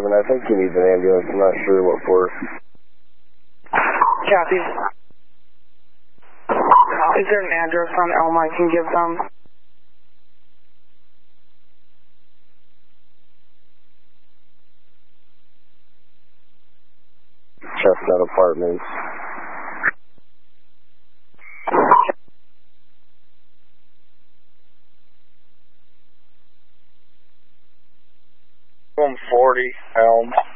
11. I think he needs an ambulance. I'm not sure what for. Copy. Is there an address on Elm I can give them? Chestnut Apartments. Elm 40, Elm.